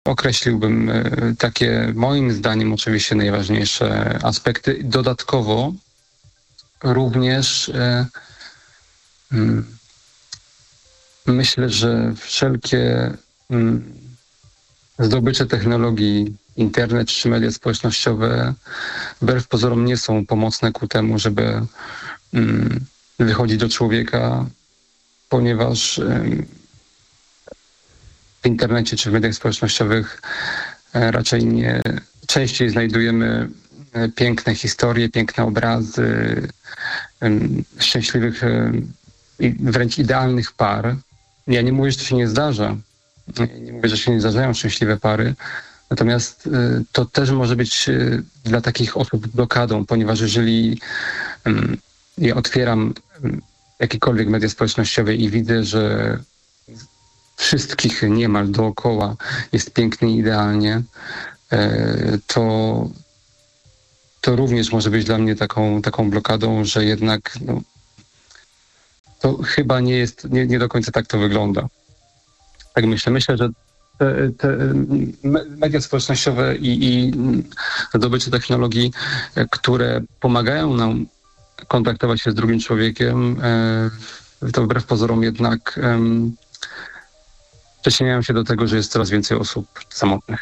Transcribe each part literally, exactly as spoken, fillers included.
określiłbym takie, moim zdaniem, oczywiście najważniejsze aspekty. Dodatkowo również myślę, że wszelkie zdobycze technologii, internet czy media społecznościowe wbrew pozorom nie są pomocne ku temu, żeby wychodzić do człowieka, ponieważ w internecie czy w mediach społecznościowych raczej nie, częściej znajdujemy piękne historie, piękne obrazy szczęśliwych i wręcz idealnych par. Ja nie mówię, że to się nie zdarza. Ja nie mówię, że się nie zdarzają szczęśliwe pary. Natomiast to też może być dla takich osób blokadą, ponieważ jeżeli ja otwieram jakiekolwiek media społecznościowe i widzę, że wszystkich niemal dookoła jest pięknie i idealnie, to, to również może być dla mnie taką, taką blokadą, że jednak no, to chyba nie jest, nie, nie do końca tak to wygląda. Tak myślę. Myślę, że te, te media społecznościowe i, i zdobycie technologii, które pomagają nam kontaktować się z drugim człowiekiem, to wbrew pozorom jednak przyczyniają się do tego, że jest coraz więcej osób samotnych.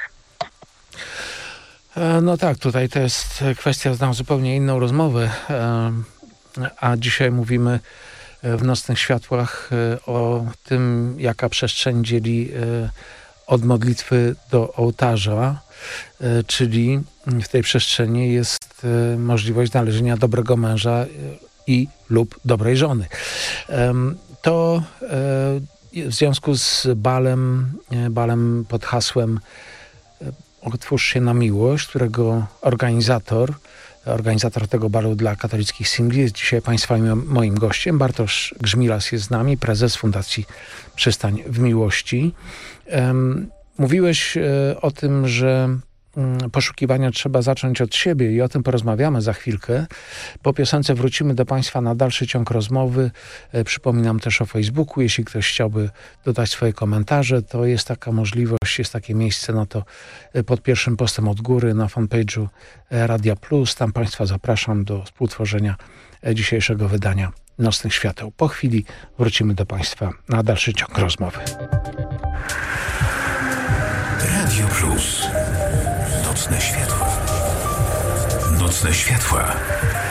No tak, tutaj to jest kwestia na zupełnie inną rozmowę, a dzisiaj mówimy w Nocnych Światłach o tym, jaka przestrzeń dzieli od modlitwy do ołtarza, czyli w tej przestrzeni jest możliwość znalezienia dobrego męża i lub dobrej żony. To w związku z balem, balem pod hasłem Otwórz się na miłość, którego organizator, organizator tego balu dla katolickich singli jest dzisiaj Państwa i moim gościem. Bartosz Grzmilas jest z nami, prezes Fundacji Przystań w Miłości. Mówiłeś o tym, że poszukiwania trzeba zacząć od siebie i o tym porozmawiamy za chwilkę. Po piosence wrócimy do Państwa na dalszy ciąg rozmowy. Przypominam też o Facebooku. Jeśli ktoś chciałby dodać swoje komentarze, to jest taka możliwość, jest takie miejsce, no to pod pierwszym postem od góry na fanpage'u Radia Plus. Tam Państwa zapraszam do współtworzenia dzisiejszego wydania Nocnych Świateł. Po chwili wrócimy do Państwa na dalszy ciąg rozmowy. Radio Plus. Nocne światła. Nocne światła.